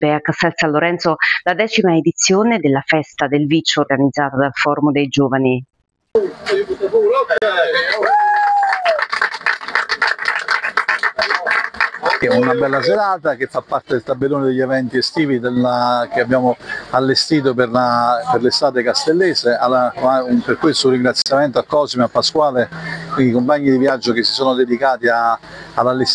a Castel San Lorenzo la 10ª edizione della Festa del Vicio organizzata dal Forum dei Giovani. È una bella serata che fa parte del tabellone degli eventi estivi che abbiamo allestito per l'estate castellese. Per questo un ringraziamento a Cosimo e a Pasquale, i compagni di viaggio che si sono dedicati all'allestimento